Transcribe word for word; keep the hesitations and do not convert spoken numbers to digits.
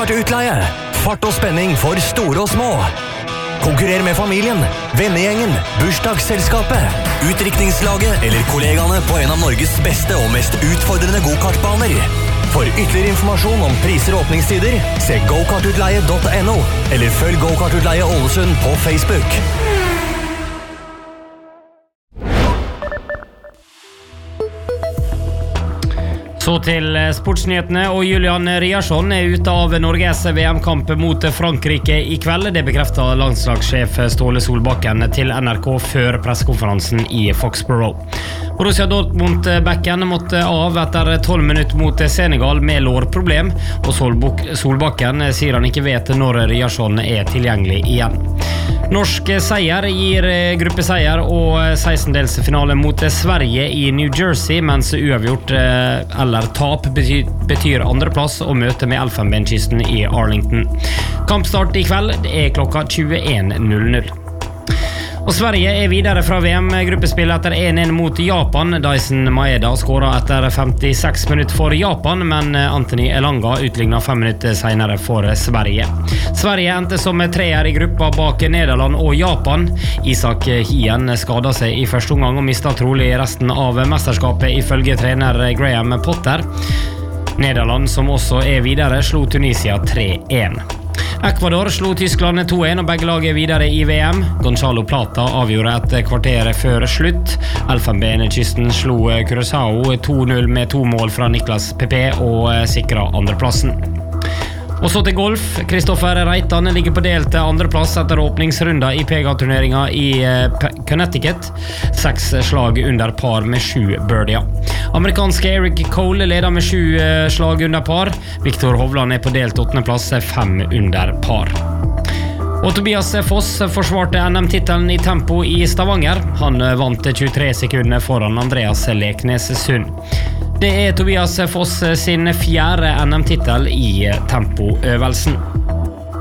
Go-kart-utleie. Fart og spenning for store og små. Konkurrer med familien, vennegjengen, bursdagsselskapet, utdrikningslaget eller kollegaene på en av Norges beste og mest utfordrende go-kartbaner. For ytterligere informasjon om priser og åpningstider, se go kart utleie punktum no eller følg Go-kart-utleie Ålesund på Facebook. Så til sportsnyhetene, og Julian Riarsson er ute av Norges V M-kamp mot Frankrike i kveld. Det bekreftet landslagssjef Ståle Solbakken til N R K før pressekonferansen i Foxborough. Borussia Dortmund-backen måtte av etter tolv minutter mot Senegal med lårproblem, og Solbakken sier han ikke vet når Riarsson er tilgjengelig igjen. Norsk seier gir gruppeseier og sekstendelsfinale mot Sverige i New Jersey, mens uavgjort eller tap betyr, betyr andreplass og møte med Elfenbenskysten i Arlington. Kampstart i kveld er klokka tjueen null null. Og Sverige er videre fra V M-gruppespill etter en en mot Japan. Dyson Maeda skåret etter femtiseks minutter for Japan, men Anthony Elanga utlignet fem minutter senere for Sverige. Sverige endte som treer i gruppa bak Nederland og Japan. Isak Hien skadet seg i første omgang og mistet trolig resten av mesterskapet ifølge trener Graham Potter. Nederland, som også er videre, slo Tunisia tre en. Ecuador slo Tyskland to en, og begge lag er videre i V M. Gonzalo Plata avgjorde et kvarter før slutt. Elfenbenskysten slo Curaçao to null med to mål fra Niklas Pepe og sikret andreplassen. Og så til golf. Kristoffer Reitan ligger på delt andreplass etter åpningsrunder i P G A-turneringen i Connecticut. Seks slag under par med sju birdier. Amerikanske Eric Cole leder med sju slag under par. Viktor Hovland er på delt åttende plass, fem under par. Og Tobias Foss forsvarte N M-titelen i tempo i Stavanger. Han vant tjuetre sekunder foran Andreas Leknes Sund. Det er Tobias Foss sin fjerde N M-titel i tempoøvelsen.